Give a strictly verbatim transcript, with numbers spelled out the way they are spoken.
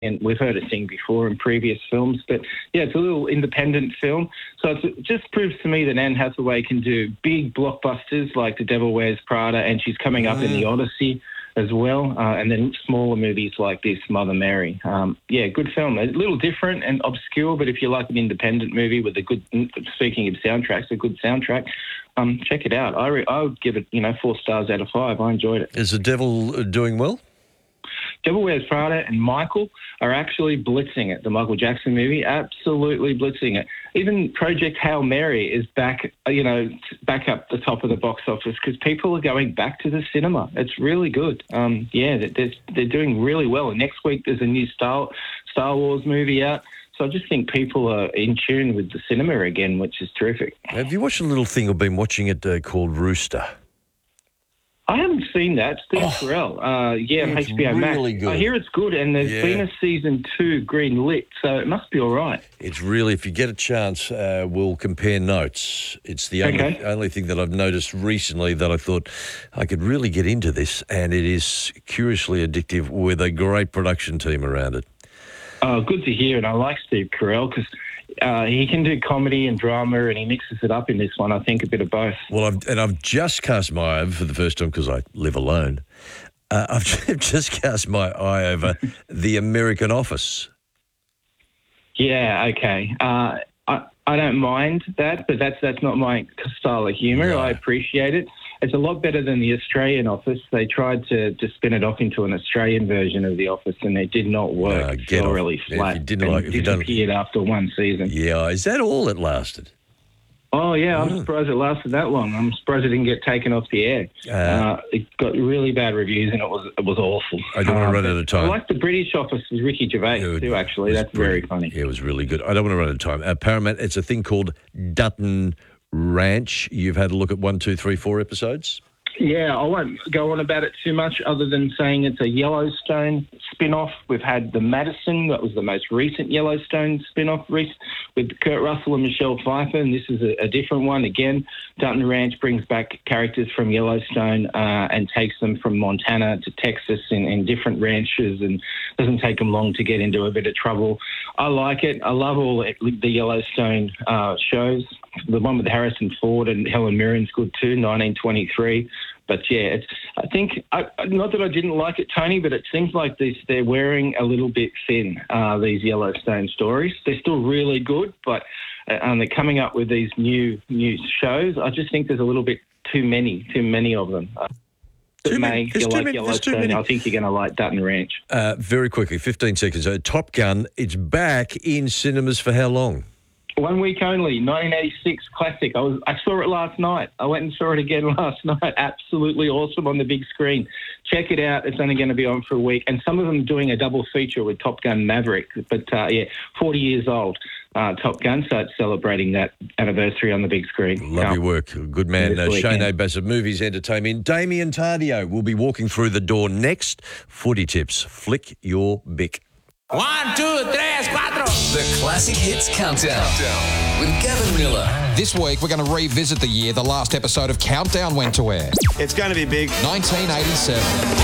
and we've heard her sing before in previous films. But, yeah, it's a little independent film. So it's, it just proves to me that Anne Hathaway can do big blockbusters like The Devil Wears Prada, and she's coming up mm. in The Odyssey as well, uh, and then smaller movies like this, Mother Mary. Um, yeah, good film. A little different and obscure, but if you like an independent movie with a good, speaking of soundtracks, a good soundtrack, um, check it out. I, re- I would give it, you know, four stars out of five. I enjoyed it. Is The Devil doing well? Devil Wears Prada and Michael are actually blitzing it, the Michael Jackson movie, absolutely blitzing it. Even Project Hail Mary is back, you know, back up the top of the box office because people are going back to the cinema. It's really good. Um, yeah, they're, they're doing really well. And next week there's a new Star, Star Wars movie out. So I just think people are in tune with the cinema again, which is terrific. Have you watched a little thing or been watching it uh, called Rooster? I haven't seen that. Steve oh, Carell. Uh, yeah, it's H B O Max. really good. I hear it's good, and there's yeah. been a season two green lit, so it must be all right. It's really, if you get a chance, uh, we'll compare notes. It's the only, okay. only thing that I've noticed recently that I thought I could really get into this, and it is curiously addictive with a great production team around it. Oh, good to hear, and I like Steve Carell because Uh, he can do comedy and drama, and he mixes it up in this one. I think a bit of both. Well, I've, and I've just cast my eye over for the first time because I live alone. Uh, I've just cast my eye over The American Office. Yeah, okay. Uh, I I don't mind that, but that's that's not my style of humour. No. I appreciate it. It's a lot better than the Australian Office. They tried to, to spin it off into an Australian version of The Office, and it did not work. No, It's get off. really Yeah, flat. if you didn't and like- if you don't- disappeared after one season. Yeah, is that all it lasted? Oh, yeah, I'm Mm. surprised it lasted that long. I'm surprised it didn't get taken off the air. Uh, Uh, it got really bad reviews, and it was it was awful. I don't want Uh, to run out of time. I like the British Office with Ricky Gervais, Yeah, too, actually. it was That's very brilliant. funny. Yeah, it was really good. I don't want to run out of time. Uh, Paramount, it's a thing called Dutton Ranch. You've had a look at one, two, three, four episodes? Yeah, I won't go on about it too much other than saying it's a Yellowstone spin-off. We've had The Madison, that was the most recent Yellowstone spin-off with Kurt Russell and Michelle Pfeiffer, and this is a, a different one. Again, Dutton Ranch brings back characters from Yellowstone uh, and takes them from Montana to Texas in, in different ranches, and doesn't take them long to get into a bit of trouble. I like it. I love all the Yellowstone uh, shows. The one with Harrison Ford and Helen Mirren's good too, nineteen twenty-three. But yeah, it's, I think, I, not that I didn't like it, Tony, but it seems like this, they're wearing a little bit thin, uh, these Yellowstone stories. They're still really good, but uh, and they're coming up with these new new shows. I just think there's a little bit too many, too many of them. Uh, Too May, many- if there's you too like many- there's too Yellowstone, many. I think you're going to like Dutton Ranch. Uh, very quickly, fifteen seconds. Uh, Top Gun, it's back in cinemas for how long? One week only, nineteen eighty-six classic. I was I saw it last night. I went and saw it again last night. Absolutely awesome on the big screen. Check it out. It's only going to be on for a week. And some of them doing a double feature with Top Gun Maverick. But, uh, yeah, forty years old, uh, Top Gun, so it's celebrating that anniversary on the big screen. Love Yeah. your work. Good man. Uh, This weekend. Shane Bassett, Movies Entertainment. Damien Tardio will be walking through the door next. Footy tips. Flick your bick. One, two, tres, cuatro. The Classic Hits Countdown with Gavin Miller. This week, we're going to revisit the year the last episode of Countdown went to air. It's going to be big. nineteen eighty-seven.